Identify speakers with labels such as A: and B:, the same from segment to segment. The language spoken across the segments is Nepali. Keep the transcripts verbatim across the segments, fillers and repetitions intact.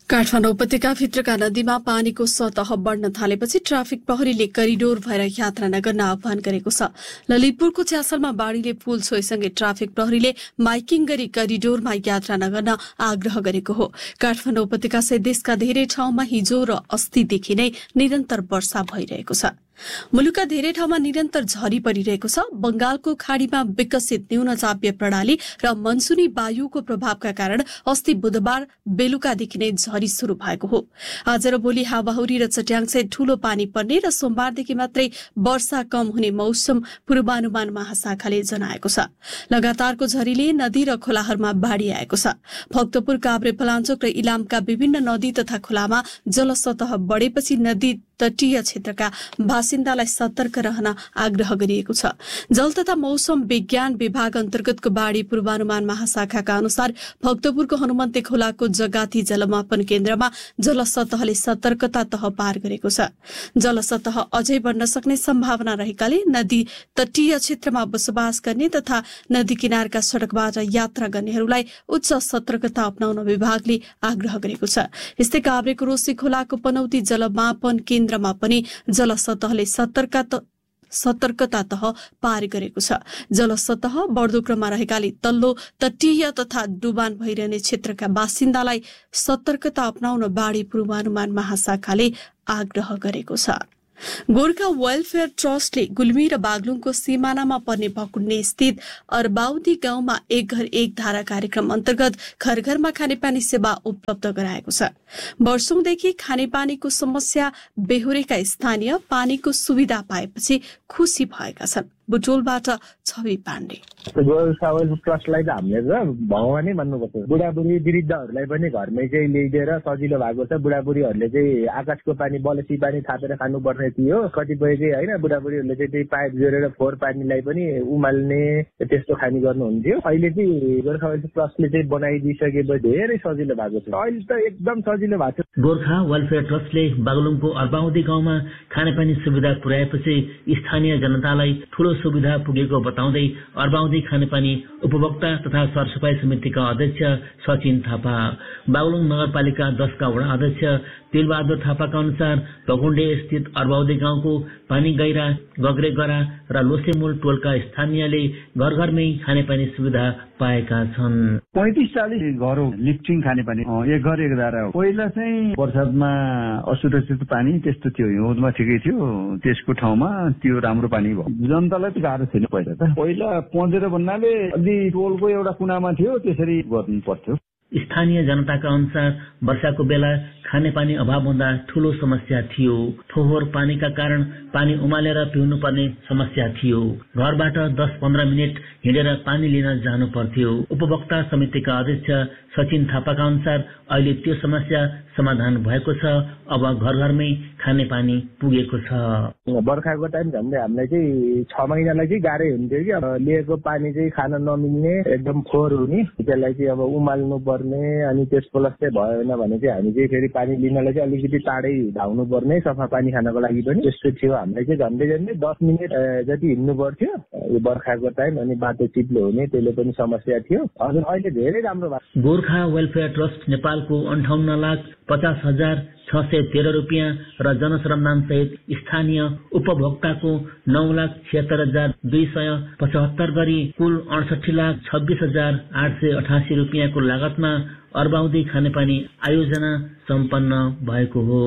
A: काठमाडौँ उपत्यकाभित्रका नदीमा पानीको सतह बढ्न थालेपछि ट्राफिक प्रहरीले करिडोर भएर यात्रा नगर्न आह्वान गरेको छ। ललितपुरको च्यासलमा बाढ़ीले पुल छोएसँगै ट्राफिक प्रहरीले माइकिङ गरी करिडोरमा यात्रा नगर्न आग्रह गरेको हो। काठमाडौँ उपत्यका सहित देशका धेरै ठाउँमा हिजो र अस्तिदेखि नै निरन्तर वर्षा भइरहेको छ। मुलुकका धेरै ठाउँमा निरन्तर झरी परिरहेको छ। बंगालको खाड़ीमा विकसित न्यून चापीय प्रणाली र मनसुनी वायुको प्रभावका कारण अस्ति बुधबार बेलुकादेखि नै झरी शुरू भएको हो। आज र भोलि हावाहुरी र चट्याङसहित ठूलो पानी पर्ने र सोमबारदेखि मात्रै वर्षा कम हुने मौसम पूर्वानुमान महाशाखाले जनाएको छ। लगातारको झरीले नदी र खोलाहरूमा बाढ़ी आएको छ। भक्तपुर, काभ्रे, पलाञ्चोक र इलामका विभिन्न नदी तथा खोलामा जलसतह बढेपछि नदी तटीय क्षेत्रका बासिन्दालाई सतर्क रहन आग्रह गरिएको छ। जल तथा मौसम विज्ञान विभाग अन्तर्गतको बाढ़ी पूर्वानुमान महाशाखाका अनुसार भक्तपुरको हनुमन्ते खोलाको जगाती जलमापन केन्द्रमा जलसतहले सतर्कता तह पार गरेको छ। जलसतह अझै बढ्न सक्ने सम्भावना रहेकाले नदी तटीय क्षेत्रमा बसोबास गर्ने तथा नदी किनारका सड़कबाट यात्रा गर्नेहरूलाई उच्च सतर्कता अपनाउन विभागले आग्रह गरेको छ। यस्तै काभ्रेको रोसी खोलाको पनौती जलमापन केन्द्रमा पनि जलसतहले सतर्कता सतर्कता तह पार गरेको छ। जलसतह बढ्दो क्रममा रहेकाले तल्लो तटीय तथा डुबान भइरहने क्षेत्रका बासिन्दालाई सतर्कता अपनाउन बाढ़ी पूर्वानुमान महाशाखाले आग्रह गरेको छ। गोर्खा वेलफेयर ट्रस्टले गुल्मी र बागलुङको सिमानामा पर्ने भकुण्डे स्थित अर्बाउदी गाउँमा एक घर एक धारा कार्यक्रम अन्तर्गत घर घरमा खानेपानी सेवा उपलब्ध गराएको छ। वर्षौंदेखि खानेपानीको समस्या बेहोरेका स्थानीय पानीको सुविधा पाएपछि खुशी भएका छन्। बुटोलबाट छवि पाण्डे।
B: गोर्खा वेलफेयर ट्रस्टलाई त हामीले त भगवान नै मान्नुपर्छ। बुढाबुढी वृद्धहरूलाई पनि घरमै चाहिँ ल्याइदिएर सजिलो भएको छ। बुढाबुढीहरूले चाहिँ आकाशको पानी बलेसी पानी थापेर खानुपर्ने थियो। कतिपय चाहिँ होइन बुढाबुढीहरूले चाहिँ त्यही पाइप जोडेर फोहोर पानीलाई पनि उमाल्ने त्यस्तो खानी गर्नुहुन्थ्यो। अहिले चाहिँ गोर्खा वेलफेयर ट्रस्टले चाहिँ बनाइदिइसकेपछि धेरै सजिलो भएको छ। अहिले त एकदम सजिलो भएको छ।
C: गोर्खा वेलफेयर ट्रस्टले बागलुङको अर्बाउदी गाउँमा खानेपानी सुविधा पुर्याएपछि स्थानीय जनतालाई ठूलो सुविधा पुगेको बताउँदै अर्बाउदी खानेपानी उपभोक्ता तथा सरसफाई समितिका अध्यक्ष सचिन थापा, बागलुङ नगरपालिका दसका वडा अध्यक्ष तिलबहादुर थापाका अनुसार भकुण्डे स्थित अर्बाउदी गाउँको पानी गैरा, गग्रेगरा र लोसेमूल टोलका स्थानीयले घर घरमै खानेपानी सुविधा पाएका छन्।
D: पैंतिस चालिस घर हो लिफ्टिङ खानेपानी, एक घर एक धारा हो। पहिला चाहिँ बर्सातमा असुरक्षित पानी त्यस्तो थियो, हिउँदमा ठिकै थियो, त्यसको ठाउँमा त्यो राम्रो पानी भयो। जनतालाई त गाह्रो थिएन पहिला त। पहिला पहुँचेर भन्नाले अलि टोलको एउटा कुनामा थियो, त्यसरी गर्नु पर्थ्यो।
C: स्थानीय जनताका अनुसार वर्षाको बेला खानेपानी अभाव हुँदा ठूलो समस्या थियो। फोहोर पानीका कारण पानी उमालेर पिउनु पर्ने समस्या थियो। घरबाट दस पन्ध्र मिनट हिँडेर पानी लिन जानु पर्थ्यो। उपभोक्ता समितिका अध्यक्ष सचिन थापाका अनुसार अहिले त्यो समस्या समाधान भएको छ। अब घर घरमै खानेपानी पुगेको छ।
B: बर्खाको टाइम झन्डै हामीलाई चाहिँ छ महिनालाई चाहिँ गाह्रै हुन्थ्यो कि अब लिएको पानी चाहिँ खान नमिल्ने, एकदम फोहोर हुने, त्यसलाई चाहिँ अब उमाल्नु पर्ने, अनि त्यसको लस्टै भएन भने चाहिँ हामी चाहिँ फेरि पानी लिनलाई चाहिँ अलिकति टाढै धाउनु पर्ने, सफा पानी खानको लागि पनि त्यस्तो थियो। हामीलाई चाहिँ झन्डै झन्डै दस मिनट जति हिँड्नु पर्थ्यो यो बर्खाको टाइम, अनि बाटो चिप्लो हुने, त्यसले पनि समस्या थियो। हजुर अहिले धेरै राम्रो भएको।
C: गोर्खा वेलफेयर ट्रस्ट नेपालको अन्ठाउन्न लाख पचास हजार छ सय तेह्र रुपियाँ र जनश्रम नाम सहित स्थानीय उपभोक्ताको नौ लाख छिहत्तर हजार दुई सय पचहत्तर गरी कुल अडसठी लाख छब्बीस हजार आठ सय अठासी रुपियाँको लागतमा अर्बाउदी खानेपानी आयोजना सम्पन्न भएको हो।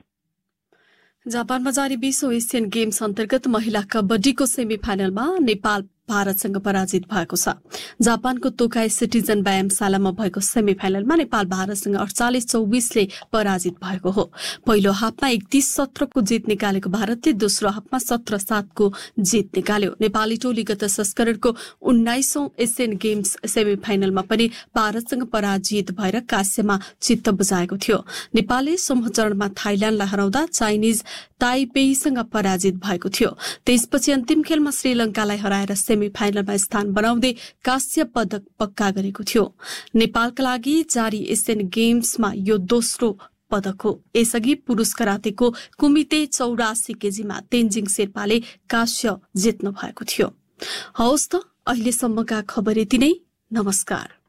A: जापानमा जारी बीसौं एसियन गेम्स अन्तर्गत महिला कबड्डीको सेमी फाइनलमा नेपाल भारतसँग पराजित भएको छ। जापानको तोकाई सिटिजन व्यायामशालामा भएको सेमी फाइनलमा नेपाल भारतसँग अडचालिस चौबिसले पराजित भएको हो। पहिलो हाफमा एकतीस सत्रको जित निकालेको भारतले दोस्रो हाफमा सत्र सातको जित निकाल्यो। नेपाली टोली गत संस्करणको उन्नाइसौं एसियन गेम्स सेमी फाइनलमा पनि भारतसँग पराजित भएर कास्यमा चित्त बुझाएको थियो। नेपालले समूह चरणमा थाइल्याण्डलाई हराउँदा चाइनिज ताइपेईसँग पराजित भएको थियो। त्यसपछि अन्तिम खेलमा श्रीलंकालाई हराएर सेमी फाइनलमा स्थान बनाउँदै कांस्य पदक पक्का गरेको थियो। नेपालका लागि जारी एसियन गेम्समा यो दोस्रो पदक हो। यसअघि पुरुष करातेको कुमिते चौरासी केजीमा तेन्जिङ शेर्पाले कांस्य जित्नु भएको थियो। हवस् त अहिलेसम्मका खबर यति नै। नमस्कार।